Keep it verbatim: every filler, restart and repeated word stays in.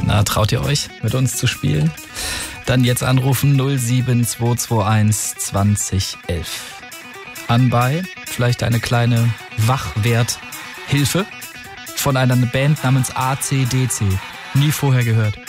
Na, traut ihr euch, mit uns zu spielen? Dann jetzt anrufen null sieben zwei zwei eins zwanzig elf. Anbei vielleicht eine kleine Wachwerthilfe von einer Band namens A C D C. Nie vorher gehört.